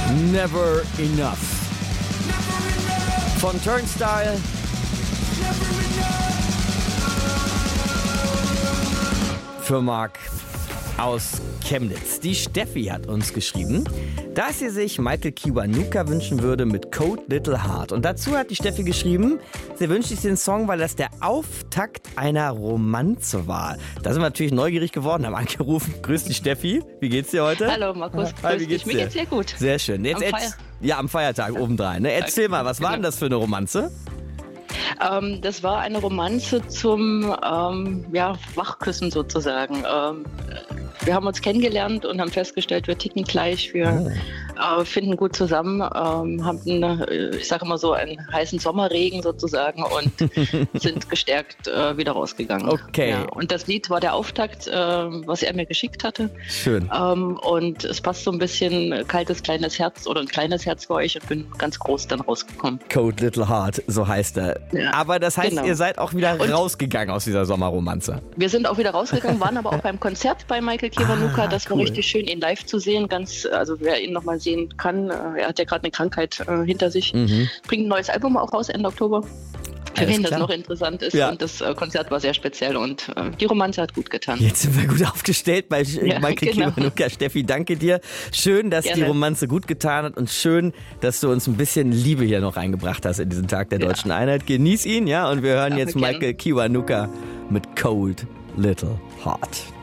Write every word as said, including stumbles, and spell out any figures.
Never Enough. Von Turnstile. Für Marc aus Chemnitz. Die Steffi hat uns geschrieben, dass sie sich Michael Kiwanuka wünschen würde mit Cold Little Heart. Und dazu hat die Steffi geschrieben, sie wünscht sich den Song, weil das der Auftakt einer Romanze war. Da sind wir natürlich neugierig geworden, haben angerufen. Grüß dich, Steffi. Wie geht's dir heute? Hallo Markus, Hi, grüß wie geht's dich. dir? Mir geht's sehr gut. Sehr schön. Jetzt Am erz- Feier- ja, am Feiertag obendrein. Ne? Erzähl mal, was war denn das für eine Romanze? Ähm, das war eine Romanze zum ähm, ja, Wachküssen sozusagen. Ähm, wir haben uns kennengelernt und haben festgestellt, wir ticken gleich, wir oh. äh, finden gut zusammen, ähm, haben, einen, ich sage immer so, einen heißen Sommerregen sozusagen und sind gestärkt äh, wieder rausgegangen. Okay. Ja, und das Lied war der Auftakt, äh, was er mir geschickt hatte. Schön. Ähm, und es passt so ein bisschen kaltes kleines Herz oder ein kleines Herz für euch und bin ganz groß dann rausgekommen. Cold Little Heart, so heißt er. Ja, aber das heißt, genau. ihr seid auch wieder Und rausgegangen aus dieser Sommerromanze. Wir sind auch wieder rausgegangen, waren aber auch beim Konzert bei Michael Kiwanuka. Ah, das war cool. richtig schön, ihn live zu sehen. Ganz, also wer ihn nochmal sehen kann, äh, er hat ja gerade eine Krankheit äh, hinter sich. Mhm. Bringt ein neues Album auch raus Ende Oktober. Für Alles wen das klar. noch interessant ist. Ja. Und das äh, Konzert war sehr speziell und äh, die Romanze hat gut getan. Jetzt sind wir gut aufgestellt bei Ja, Michael genau. Kiwanuka. Steffi, danke dir. Schön, dass Gerne. die Romanze gut getan hat und schön, dass du uns ein bisschen Liebe hier noch reingebracht hast in diesen Tag der Ja. Deutschen Einheit. Genieß ihn, ja, und wir hören Ja, jetzt gern. Michael Kiwanuka mit Cold Little Heart.